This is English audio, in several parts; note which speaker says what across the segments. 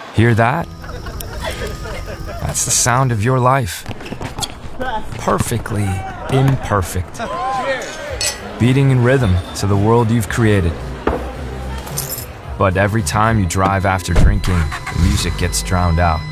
Speaker 1: Hear that? That's the sound of your life. Perfectly imperfect. Beating in rhythm to the world you've created. But every time you drive after drinking, the music gets drowned out.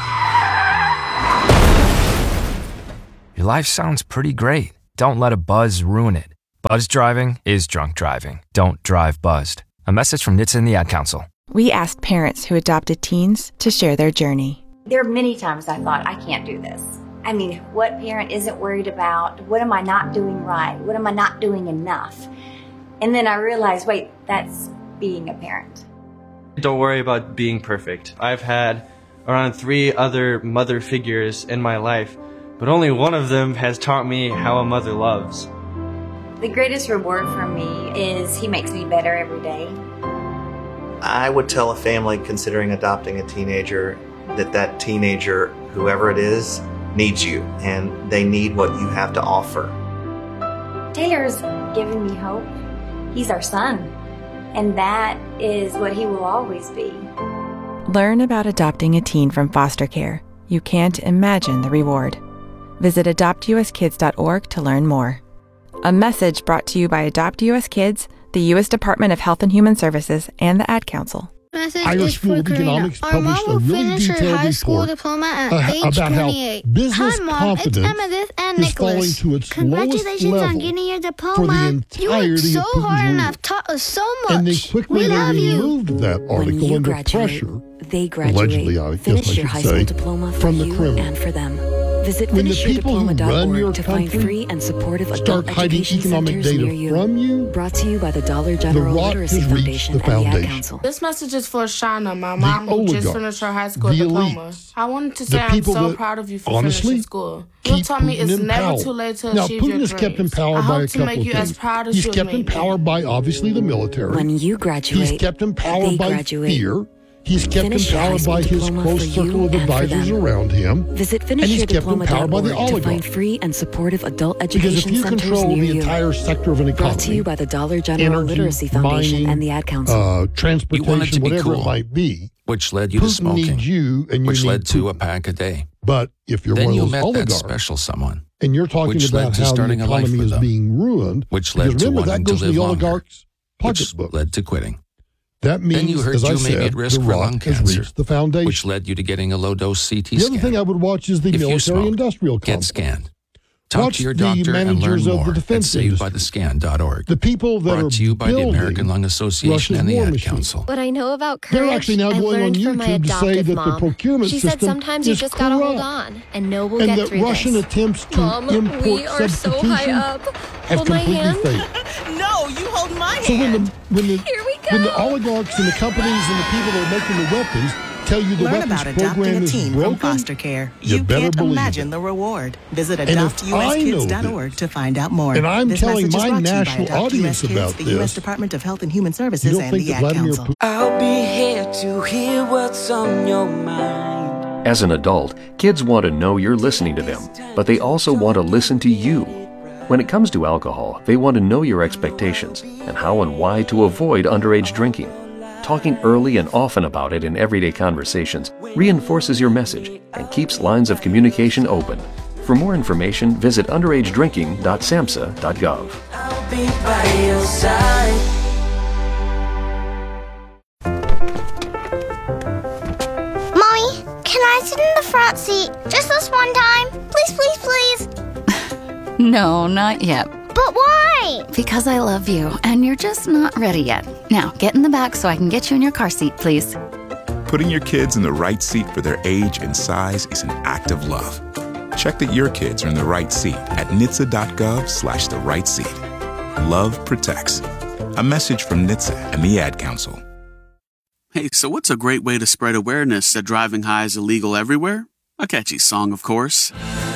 Speaker 1: Your life sounds pretty great. Don't let a buzz ruin it. Buzz driving is drunk driving. Don't drive buzzed. A message from NHTSA and the Ad Council.
Speaker 2: We asked parents who adopted teens to share their journey.
Speaker 3: There are many times I thought, I can't do this. I mean, what parent isn't worried about, what am I not doing right? What am I not doing enough? And then I realized, wait, that's being a parent.
Speaker 4: Don't worry about being perfect. I've had around 3 other mother figures in my life, but only one of them has taught me how a mother loves.
Speaker 3: The greatest reward for me is he makes me better every day.
Speaker 5: I would tell a family considering adopting a teenager that teenager, whoever it is, needs you, and they need what you have to offer.
Speaker 3: Taylor's given me hope. He's our son, and that is what he will always be.
Speaker 2: Learn about adopting a teen from foster care. You can't imagine the reward. Visit adoptuskids.org to learn more. A message brought to you by Adopt U.S. Kids, the U.S. Department of Health and Human Services, and the Ad Council.
Speaker 6: Irish School of Economics published a really detailed report about how business confidence is falling to its lowest level for the entirety of Putin's rule. And they quickly removed that article under pressure, allegedly, I guess I should say, from the Kremlin.
Speaker 7: And for them. Visit
Speaker 6: When the people who run your
Speaker 7: to find
Speaker 6: country
Speaker 7: free and supportive
Speaker 6: start
Speaker 7: adult
Speaker 6: hiding
Speaker 7: education
Speaker 6: economic
Speaker 7: centers near
Speaker 6: data
Speaker 7: you.
Speaker 6: from you,
Speaker 7: Brought to you by the Dollar General
Speaker 6: the rot
Speaker 7: Literacy
Speaker 6: has reached
Speaker 7: Foundation
Speaker 6: the
Speaker 7: and the Ad
Speaker 6: foundation.
Speaker 7: Council.
Speaker 8: This message is for Shauna, my mom, who
Speaker 6: oligarchs,
Speaker 8: just finished her high school
Speaker 6: the
Speaker 8: diploma.
Speaker 6: elites,
Speaker 8: I wanted to
Speaker 6: the
Speaker 8: say I'm
Speaker 6: people
Speaker 8: so
Speaker 6: that
Speaker 8: proud of you for
Speaker 6: honestly
Speaker 8: finishing school. You
Speaker 6: keep
Speaker 8: taught me
Speaker 6: Putin
Speaker 8: it's
Speaker 6: in
Speaker 8: never
Speaker 6: power.
Speaker 8: too late to
Speaker 6: Now,
Speaker 8: achieve
Speaker 6: Putin
Speaker 8: your
Speaker 6: is
Speaker 8: dreams.
Speaker 6: kept in power
Speaker 8: I
Speaker 6: by
Speaker 8: hope
Speaker 6: a
Speaker 8: to
Speaker 6: couple
Speaker 8: make
Speaker 6: of
Speaker 8: you
Speaker 6: things.
Speaker 8: as proud as
Speaker 6: He's
Speaker 8: you
Speaker 6: kept
Speaker 8: have
Speaker 6: in
Speaker 8: made me.
Speaker 6: power by, obviously, the military.
Speaker 7: When you graduate,
Speaker 6: He's kept in power
Speaker 7: they
Speaker 6: by
Speaker 7: graduate.
Speaker 6: fear. He's kept in
Speaker 7: Finish your high
Speaker 6: power
Speaker 7: school
Speaker 6: by his
Speaker 7: diploma
Speaker 6: close
Speaker 7: for you
Speaker 6: circle of
Speaker 7: and for
Speaker 6: advisors
Speaker 7: them.
Speaker 6: around him.
Speaker 7: Visit
Speaker 6: And he's kept in power by the
Speaker 7: finishyourdiploma.org to find
Speaker 6: oligarchs.
Speaker 7: free and supportive adult
Speaker 6: Because if
Speaker 7: education
Speaker 6: you
Speaker 7: centers
Speaker 6: control
Speaker 7: near
Speaker 6: the
Speaker 7: you.
Speaker 6: entire sector of an
Speaker 7: Brought to
Speaker 6: economy,
Speaker 7: you by the Dollar General
Speaker 6: energy,
Speaker 7: Literacy Foundation
Speaker 6: mining,
Speaker 7: and the Ad Council.
Speaker 6: transportation,
Speaker 9: You want it to be
Speaker 6: whatever
Speaker 9: cool,
Speaker 6: it might be,
Speaker 9: which led you to
Speaker 6: Putin
Speaker 9: smoking,
Speaker 6: needs you, and you
Speaker 9: which
Speaker 6: need
Speaker 9: led to a
Speaker 6: Putin.
Speaker 9: pack a day.
Speaker 6: But if you're
Speaker 9: Then
Speaker 6: one
Speaker 9: you
Speaker 6: of those
Speaker 9: met that
Speaker 6: oligarchs,
Speaker 9: special someone,
Speaker 6: and you're talking
Speaker 9: which led
Speaker 6: about
Speaker 9: to
Speaker 6: how the
Speaker 9: starting a life
Speaker 6: economy
Speaker 9: with
Speaker 6: is
Speaker 9: them,
Speaker 6: being ruined,
Speaker 9: which led
Speaker 6: because
Speaker 9: to
Speaker 6: remember,
Speaker 9: wanting
Speaker 6: that
Speaker 9: to
Speaker 6: goes to
Speaker 9: live
Speaker 6: the
Speaker 9: longer,
Speaker 6: oligarch's
Speaker 9: which
Speaker 6: pocketbook.
Speaker 9: led to quitting.
Speaker 6: That
Speaker 9: Then you
Speaker 6: means,
Speaker 9: heard
Speaker 6: as I
Speaker 9: you may be
Speaker 6: said,
Speaker 9: at risk
Speaker 6: the
Speaker 9: for lung
Speaker 6: rot has
Speaker 9: cancer,
Speaker 6: reached the foundation.
Speaker 9: which led you to getting a low-dose CT
Speaker 6: The
Speaker 9: scan.
Speaker 6: other thing I would watch is the
Speaker 9: If you
Speaker 6: military-industrial
Speaker 9: smoke, get
Speaker 6: complex.
Speaker 9: scanned. Talk
Speaker 6: Watch
Speaker 9: to your
Speaker 6: the
Speaker 9: doctor and learn
Speaker 6: managers of
Speaker 9: more
Speaker 6: the
Speaker 9: at
Speaker 6: defense
Speaker 9: savedbythescan.org.
Speaker 6: The people that
Speaker 9: Brought
Speaker 6: are
Speaker 9: to you by the
Speaker 6: building
Speaker 9: American Lung Association
Speaker 6: Russia's
Speaker 9: and the
Speaker 6: war
Speaker 9: Ad
Speaker 6: machine.
Speaker 9: Council.
Speaker 10: What I know about courage,
Speaker 6: They're actually now
Speaker 10: I
Speaker 6: going on
Speaker 10: learned from my
Speaker 6: YouTube to say
Speaker 10: adoptive
Speaker 6: that
Speaker 10: mom.
Speaker 6: the procurement
Speaker 10: She said
Speaker 6: system
Speaker 10: sometimes you
Speaker 6: is
Speaker 10: just gotta hold
Speaker 6: corrupt,
Speaker 10: on and know we'll
Speaker 6: and
Speaker 10: get
Speaker 6: that
Speaker 10: through
Speaker 6: Russian
Speaker 10: this.
Speaker 6: attempts to
Speaker 10: Mom,
Speaker 6: import
Speaker 10: we are so high
Speaker 6: substitution
Speaker 10: up.
Speaker 6: have
Speaker 10: Hold my
Speaker 6: completely
Speaker 10: hand.
Speaker 6: failed.
Speaker 11: No, you hold my
Speaker 6: So
Speaker 11: hand.
Speaker 6: when
Speaker 10: Here we go.
Speaker 6: the oligarchs and the companies and the people that are making the weapons tell you the
Speaker 11: Learn
Speaker 6: weapons
Speaker 11: about adopting
Speaker 6: program
Speaker 11: a
Speaker 6: is
Speaker 11: teen from
Speaker 6: broken,
Speaker 11: foster care.
Speaker 6: you
Speaker 11: You
Speaker 6: better
Speaker 11: can't
Speaker 6: believe
Speaker 11: imagine
Speaker 6: it.
Speaker 11: the reward. Visit
Speaker 6: And if
Speaker 11: adoptuskids.org to find out more.
Speaker 6: and I'm
Speaker 11: This
Speaker 6: telling
Speaker 11: message is
Speaker 6: my
Speaker 11: brought to you by
Speaker 6: national
Speaker 11: Adopt
Speaker 6: audience
Speaker 11: US Kids,
Speaker 6: about
Speaker 11: the U.S.
Speaker 6: this,
Speaker 11: Department of Health and Human
Speaker 6: you
Speaker 11: Services
Speaker 6: don't
Speaker 11: and
Speaker 6: think
Speaker 11: the
Speaker 6: that
Speaker 11: Ad
Speaker 6: Vladimir
Speaker 11: Council.
Speaker 12: I'll be here to hear what's on your mind.
Speaker 13: As an adult, kids want to know you're listening to them, but they also want to listen to you. When it comes to alcohol, they want to know your expectations and how and why to avoid underage drinking. Talking early and often about it in everyday conversations reinforces your message and keeps lines of communication open. For more information, visit underagedrinking.samhsa.gov.
Speaker 12: I'll be by your side.
Speaker 14: Mommy, can I sit in the front seat just this one time? Please, please, please.
Speaker 15: No, not yet.
Speaker 14: But why?
Speaker 15: Because I love you, and you're just not ready yet. Now, get in the back so I can get you in your car seat, please.
Speaker 16: Putting your kids in the right seat for their age and size is an act of love. Check that your kids are in the right seat at nhtsa.gov/the right seat. Love protects. A message from NHTSA and the Ad Council.
Speaker 17: Hey, so what's a great way to spread awareness that driving high is illegal everywhere? A catchy song, of course.